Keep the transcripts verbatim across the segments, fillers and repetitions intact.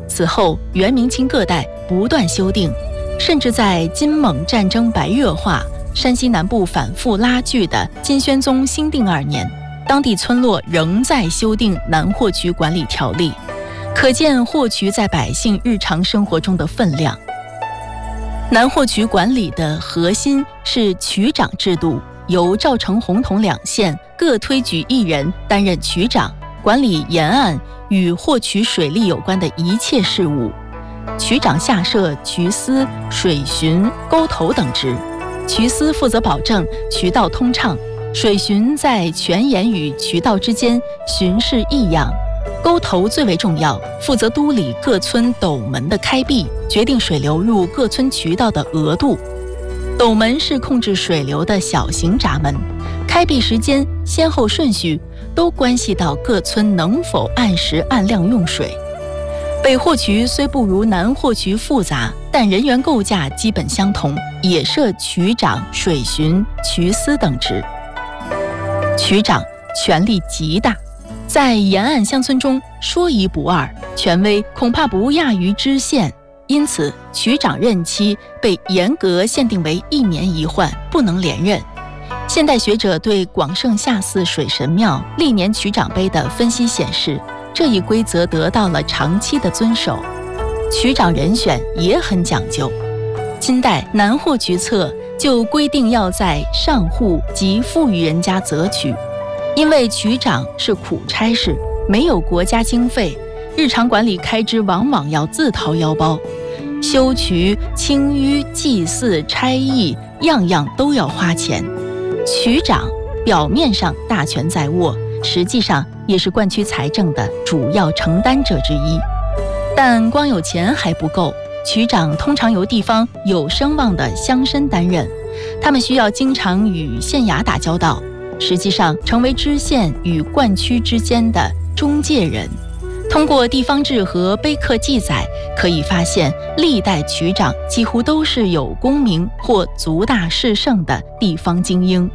此后，元明清各代不断修订，甚至在金蒙战争白热化、山西南部反复拉锯的金宣宗兴定二年，当地村落仍在修订南霍渠管理条例，可见霍渠在百姓日常生活中的分量。南霍渠管理的核心是渠长制度，由赵成、洪统两县各推举一人担任渠长，管理沿岸与霍渠水利有关的一切事务。渠长下设渠司、水巡、沟头等职，渠司负责保证渠道通畅，水巡在泉眼与渠道之间巡视异样，沟头最为重要，负责督理各村斗门的开闭，决定水流入各村渠道的额度。斗门是控制水流的小型闸门，开闭时间、先后顺序都关系到各村能否按时按量用水。北霍渠虽不如南霍渠复杂，但人员构架基本相同，也设渠长、水巡、渠司等职。渠长权力极大，在沿岸乡村中说一不二，权威恐怕不亚于知县。因此，渠长任期被严格限定为一年一换，不能连任。现代学者对广胜下寺水神庙历年渠长碑的分析显示，这一规则得到了长期的遵守。渠长人选也很讲究。金代南霍渠册就规定要在上户及富裕人家择渠，因为渠长是苦差事，没有国家经费，日常管理开支往往要自掏腰包。修渠、清淤、祭祀、差役，样样都要花钱。渠长表面上大权在握，实际上也是灌区财政的主要承担者之一。但光有钱还不够，渠长通常由地方有声望的乡绅担任，他们需要经常与县衙打交道，实际上成为知县与灌区之间的中介人。通过地方志和碑刻记载，可以发现历代渠长几乎都是有功名或族大势盛的地方精英。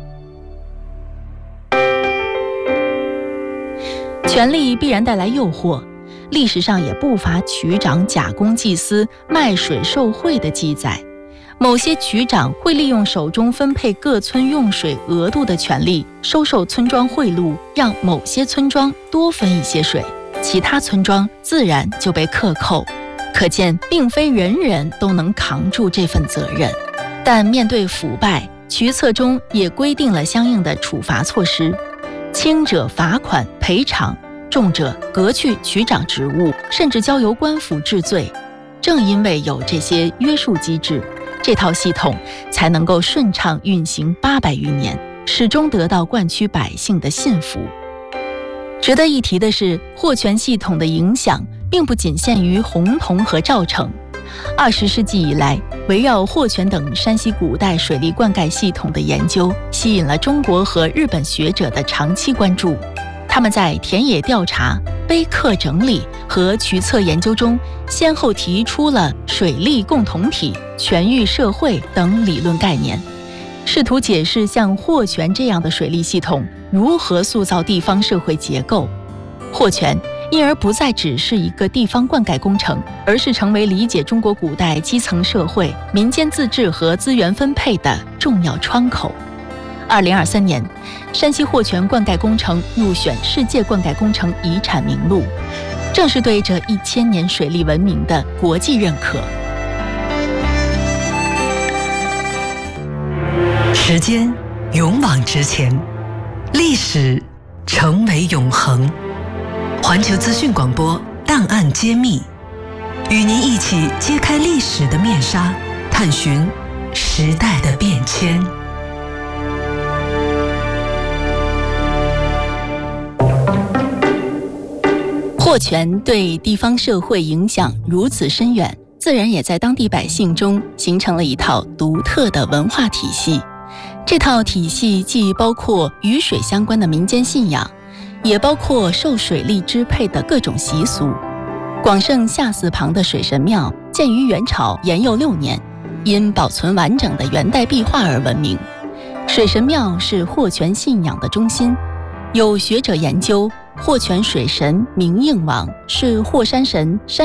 权力必然带来诱惑，历史上也不乏渠长假公济私、卖水受贿的记载。某些渠长会利用手中分配各村用水额度的权利，收受村庄贿赂，让某些村庄多分一些水，其他村庄自然就被克扣。可见并非人人都能扛住这份责任。但面对腐败，渠册中也规定了相应的处罚措施，轻者罚款赔偿，重者革去渠长职务，甚至交由官府治罪。正因为有这些约束机制，这套系统才能够顺畅运行八百余年，始终得到灌区百姓的信服。值得一提的是，霍泉系统的影响并不仅限于洪统和赵成。二十世纪以来，围绕霍泉等山西古代水利灌溉系统的研究，吸引了中国和日本学者的长期关注。他们在田野调查、碑刻整理和渠册研究中，先后提出了水利共同体、全域社会等理论概念，试图解释像霍泉这样的水利系统如何塑造地方社会结构。霍泉因而不再只是一个地方灌溉工程，而是成为理解中国古代基层社会、民间自治和资源分配的重要窗口。二零二三年，山西霍泉灌溉工程入选世界灌溉工程遗产名录，正是对这一千年水利文明的国际认可。 时间勇往直前，历史成为永恒。环球资讯广播档案揭秘，与您一起揭开历史的面纱，探寻时代的变迁。 霍泉对地方社会影响如此深远，自然也在当地百姓中形成了一套独特的文化体系。这套体系既包括与水相关的民间信仰，也包括受水利支配的各种习俗。广胜下寺旁的水神庙建于元朝延佑六年，因保存完整的元代壁画而闻名。水神庙是霍泉信仰的中心，有学者研究，霍泉水神明应王是霍山神山